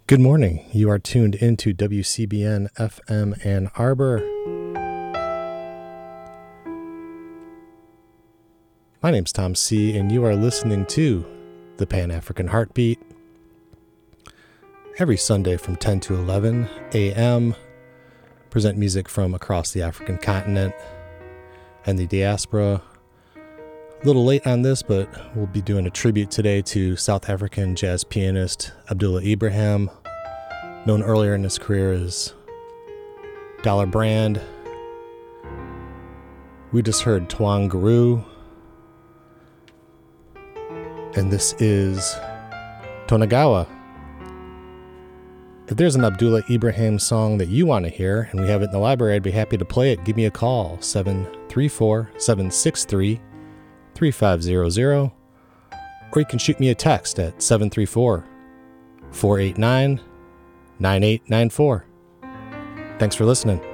Good morning. You are tuned into WCBN FM Ann Arbor. My name's Tom C., and you are listening to the Pan-African Heartbeat. Every Sunday from 10 to 11 a.m., present music from across the African continent and the diaspora. A little late on this, but we'll be doing a tribute today to South African jazz pianist Abdullah Ibrahim, known earlier in his career as Dollar Brand. We just heard Twang Guru, and this is Tonagawa. If there's an Abdullah Ibrahim song that you want to hear and we have it in the library, I'd be happy to play it. Give me a call, 734-763-3500, or you can shoot me a text at 734-489-9894. Thanks for listening.